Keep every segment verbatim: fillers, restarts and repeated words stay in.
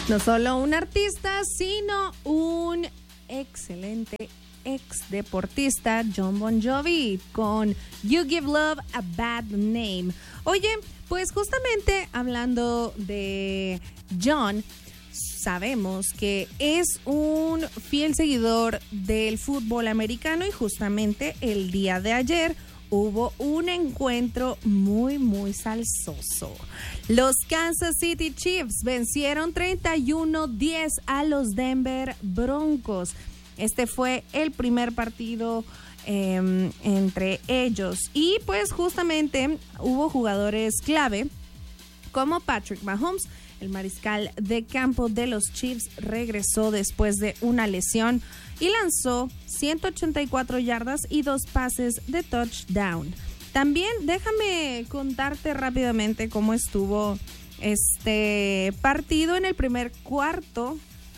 No solo un artista, sino un excelente ex deportista, Jon Bon Jovi, con You Give Love a Bad Name. Oye, pues justamente hablando de Jon, sabemos que es un fiel seguidor del fútbol americano y justamente el día de ayer hubo un encuentro muy, muy salsoso. Los Kansas City Chiefs vencieron treinta y uno diez a los Denver Broncos. Este fue el primer partido eh, entre ellos. Y pues justamente hubo jugadores clave como Patrick Mahomes. El mariscal de campo de los Chiefs regresó después de una lesión y lanzó ciento ochenta y cuatro yardas y dos pases de touchdown. También déjame contarte rápidamente cómo estuvo este partido en el primer cuarto.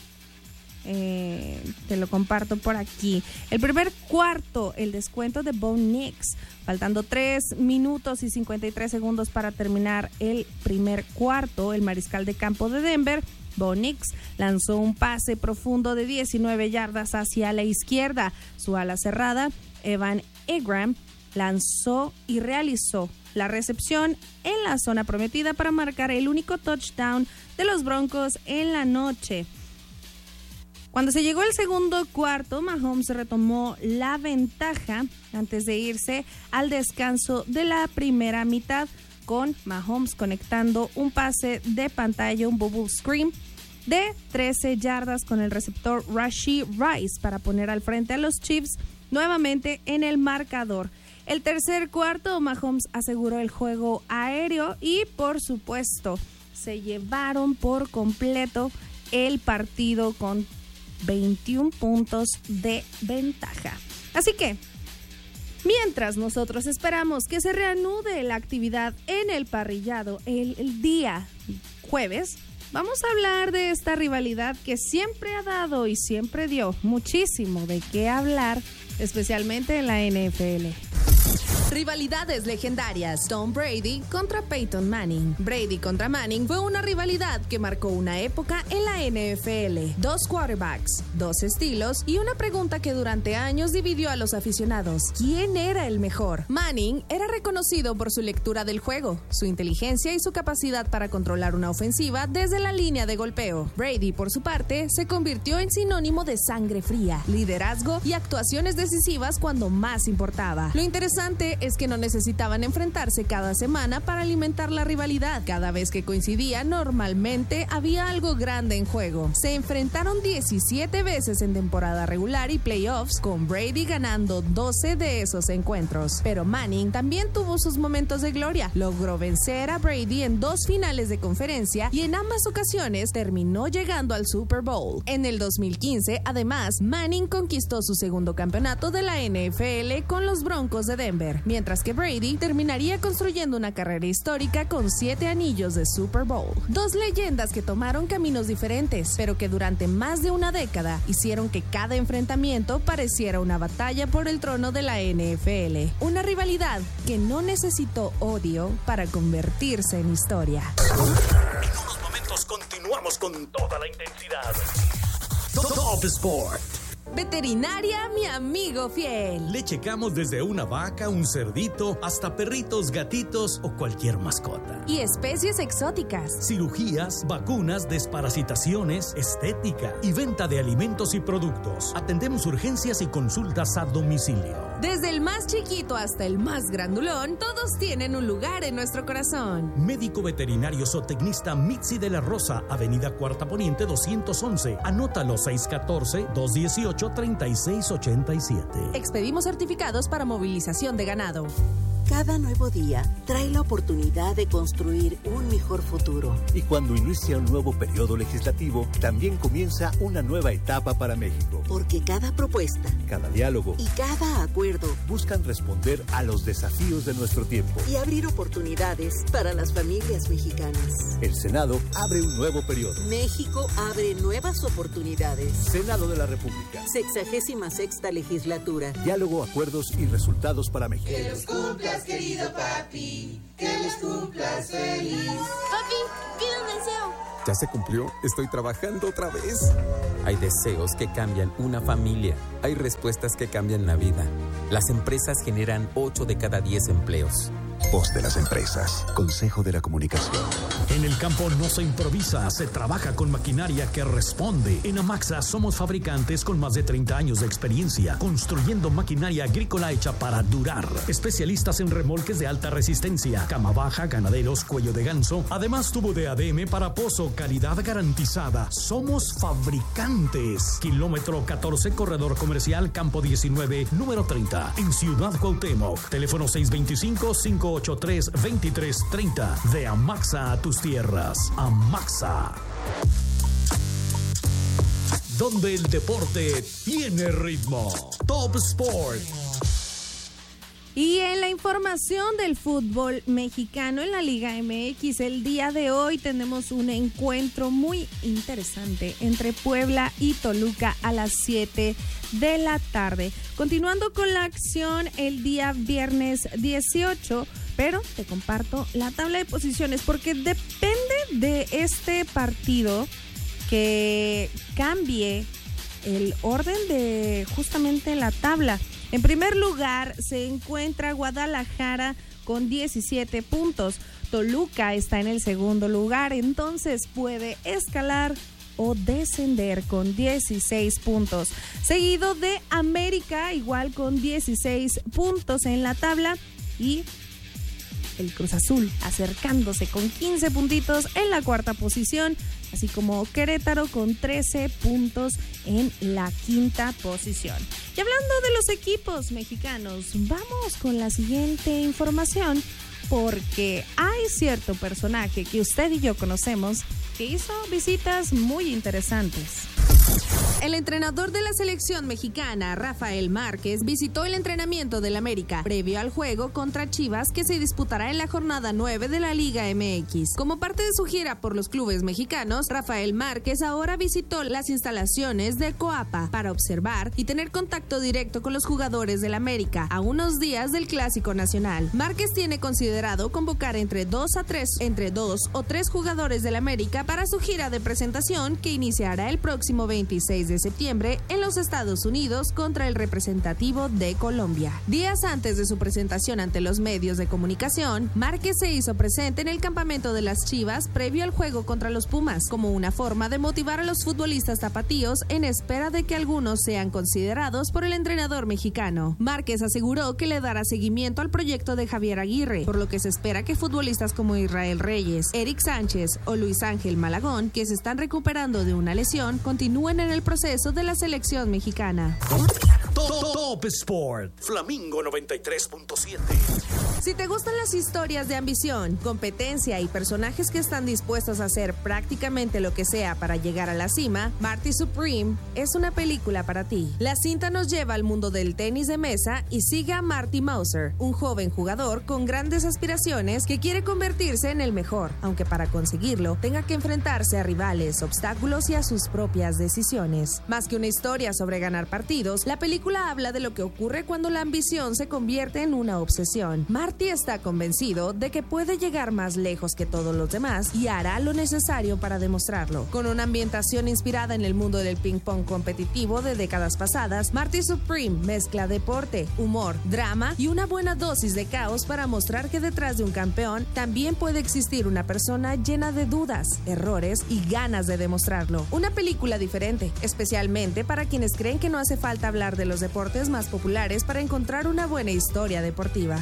Eh, te lo comparto por aquí. El primer cuarto, el descuento de Bo Nix, faltando tres minutos y cincuenta y tres segundos para terminar el primer cuarto. El mariscal de campo de Denver, Bo Nix, lanzó un pase profundo de diecinueve yardas hacia la izquierda. Su ala cerrada, Evan Engram, lanzó y realizó la recepción en la zona prometida para marcar el único touchdown de los Broncos en la noche. Cuando se llegó el segundo cuarto, Mahomes retomó la ventaja antes de irse al descanso de la primera mitad, con Mahomes conectando un pase de pantalla, un bubble screen de trece yardas con el receptor Rashee Rice para poner al frente a los Chiefs nuevamente en el marcador. El tercer cuarto, Mahomes aseguró el juego aéreo y, por supuesto, se llevaron por completo el partido con veintiún puntos de ventaja. Así que, mientras nosotros esperamos que se reanude la actividad en el parrillado el, el día jueves, vamos a hablar de esta rivalidad que siempre ha dado y siempre dio muchísimo de qué hablar, especialmente en la N F L. Rivalidades legendarias. Tom Brady contra Peyton Manning. Brady contra Manning fue una rivalidad que marcó una época en la N F L. Dos quarterbacks, dos estilos y una pregunta que durante años dividió a los aficionados. ¿Quién era el mejor? Manning era reconocido por su lectura del juego, su inteligencia y su capacidad para controlar una ofensiva desde la línea de golpeo. Brady, por su parte, se convirtió en sinónimo de sangre fría, liderazgo y actuaciones decisivas cuando más importaba. Lo interesante es que no necesitaban enfrentarse cada semana para alimentar la rivalidad. Cada vez que coincidían, normalmente había algo grande en juego. Se enfrentaron diecisiete veces en temporada regular y playoffs, con Brady ganando doce de esos encuentros. Pero Manning también tuvo sus momentos de gloria. Logró vencer a Brady en dos finales de conferencia y en ambas ocasiones terminó llegando al Super Bowl. En el dos mil quince, además, Manning conquistó su segundo campeonato de la N F L con los Broncos de Denver, mientras que Brady terminaría construyendo una carrera histórica con siete anillos de Super Bowl. Dos leyendas que tomaron caminos diferentes, pero que durante más de una década hicieron que cada enfrentamiento pareciera una batalla por el trono de la N F L. Una rivalidad que no necesitó odio para convertirse en historia. En unos momentos continuamos con toda la intensidad. Top Sport. Veterinaria, mi amigo fiel. Le checamos desde una vaca, un cerdito, hasta perritos, gatitos o cualquier mascota. Y especies exóticas. Cirugías, vacunas, desparasitaciones, estética y venta de alimentos y productos. Atendemos urgencias y consultas a domicilio. Desde el más chiquito hasta el más grandulón, todos tienen un lugar en nuestro corazón. Médico veterinario zootecnista Mitzi de la Rosa, Avenida Cuarta Poniente doscientos once. Anótalo seis uno cuatro, dos uno ocho, tres seis ocho siete. Expedimos certificados para movilización de ganado. Cada nuevo día trae la oportunidad de construir un mejor futuro. Y cuando inicia un nuevo periodo legislativo, también comienza una nueva etapa para México. Porque cada propuesta, cada diálogo y cada acuerdo buscan responder a los desafíos de nuestro tiempo y abrir oportunidades para las familias mexicanas. El Senado abre un nuevo periodo. México abre nuevas oportunidades. Senado de la República. Sexagésima sexta legislatura. Diálogo, acuerdos y resultados para México. Que los cumplas, querido papi, que los cumplas feliz. Papi, pide un deseo. ¿Ya se cumplió? Estoy trabajando otra vez. Hay deseos que cambian una familia. Hay respuestas que cambian la vida. Las empresas generan ocho de cada diez empleos. Voz de las empresas. Consejo de la Comunicación. En el campo no se improvisa, se trabaja con maquinaria que responde. En Amaxa somos fabricantes con más de treinta años de experiencia, construyendo maquinaria agrícola hecha para durar. Especialistas en remolques de alta resistencia, cama baja, ganaderos, cuello de ganso. Además, tubo de A D M para pozo, calidad garantizada. Somos fabricantes. Kilómetro catorce, corredor comercial, campo diecinueve, número treinta, en Ciudad Cuauhtémoc. Teléfono seis dos cinco, cinco ocho tres, dos tres tres cero. De Amaxa a tus tierras. Amaxa. Donde el deporte tiene ritmo. Top Sport. Y en la información del fútbol mexicano en la Liga M X, el día de hoy tenemos un encuentro muy interesante entre Puebla y Toluca a las siete de la tarde. Continuando con la acción el día viernes dieciocho, pero te comparto la tabla de posiciones porque depende de este partido que cambie el orden de justamente la tabla. En primer lugar se encuentra Guadalajara con diecisiete puntos. Toluca está en el segundo lugar, entonces puede escalar o descender con dieciséis puntos. Seguido de América, igual con dieciséis puntos en la tabla, y el Cruz Azul acercándose con quince puntitos en la cuarta posición, así como Querétaro con trece puntos en la quinta posición. Y hablando de los equipos mexicanos, vamos con la siguiente información, porque hay cierto personaje que usted y yo conocemos que hizo visitas muy interesantes. El entrenador de la selección mexicana, Rafael Márquez, visitó el entrenamiento del América previo al juego contra Chivas que se disputará en la jornada nueve de la Liga M X. Como parte de su gira por los clubes mexicanos, Rafael Márquez ahora visitó las instalaciones de Coapa para observar y tener contacto directo con los jugadores del América a unos días del Clásico Nacional. Márquez tiene considerado convocar entre dos a tres, entre dos o tres jugadores del América para su gira de presentación que iniciará el próximo veintiséis de septiembre en los Estados Unidos contra el representativo de Colombia. Días antes de su presentación ante los medios de comunicación, Márquez se hizo presente en el campamento de las Chivas previo al juego contra los Pumas, como una forma de motivar a los futbolistas tapatíos en espera de que algunos sean considerados por el entrenador mexicano. Márquez aseguró que le dará seguimiento al proyecto de Javier Aguirre, por lo que se espera que futbolistas como Israel Reyes, Eric Sánchez o Luis Ángel Malagón, que se están recuperando de una lesión, continúen en el proceso de la selección mexicana. Top, Top Sport. Flamingo noventa y tres punto siete. Si te gustan las historias de ambición, competencia y personajes que están dispuestos a hacer prácticamente lo que sea para llegar a la cima, Marty Supreme es una película para ti. La cinta nos lleva al mundo del tenis de mesa y sigue a Marty Mauser, un joven jugador con grandes aspiraciones que quiere convertirse en el mejor, aunque para conseguirlo tenga que enfrentarse a rivales, obstáculos y a sus propias decisiones. Más que una historia sobre ganar partidos, la película habla de lo que ocurre cuando la ambición se convierte en una obsesión. Marty está convencido de que puede llegar más lejos que todos los demás y hará lo necesario para demostrarlo. Con una ambientación inspirada en el mundo del ping-pong competitivo de décadas pasadas, Marty Supreme mezcla deporte, humor, drama y una buena dosis de caos para mostrar que detrás de un campeón también puede existir una persona llena de dudas, errores y ganas de demostrarlo. Una película diferente, especialmente para quienes creen que no hace falta hablar de los deportes más populares para encontrar una buena historia deportiva.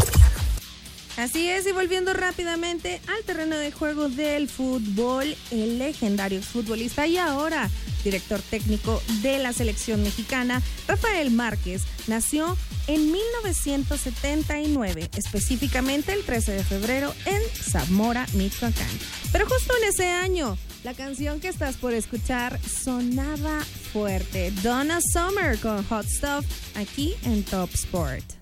Así es, y volviendo rápidamente al terreno de juego del fútbol, el legendario futbolista y ahora director técnico de la selección mexicana, Rafael Márquez, nació en mil novecientos setenta y nueve, específicamente el trece de febrero en Zamora, Michoacán. Pero justo en ese año, la canción que estás por escuchar sonaba fuerte. Donna Summer con Hot Stuff, aquí en Top Sport.